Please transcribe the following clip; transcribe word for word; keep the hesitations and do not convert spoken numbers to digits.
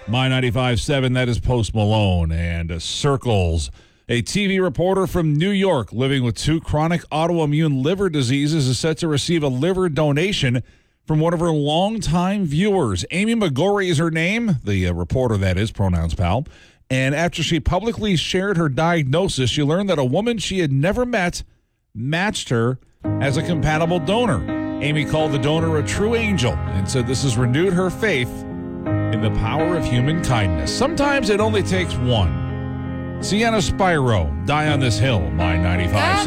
My ninety-five point seven, that is Post Malone and uh, Circles. A T V reporter from New York living with two chronic autoimmune liver diseases is set to receive a liver donation from one of her longtime viewers. Amy McGorry is her name, the uh, reporter that is, pronouns pal. And after she publicly shared her diagnosis, she learned that a woman she had never met matched her as a compatible donor. Amy called the donor a true angel and said this has renewed her faith in the power of human kindness. Sometimes it only takes one. Sienna Spyro, Die on This Hill, My ninety-five point seven.